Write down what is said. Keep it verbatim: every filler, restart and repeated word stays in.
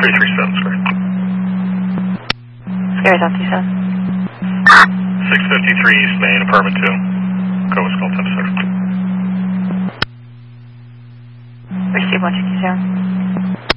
three three seven, square. Scary South two seven. six fifty-three East Main, apartment two. Go West Call ten, sir. Receive one two two zero.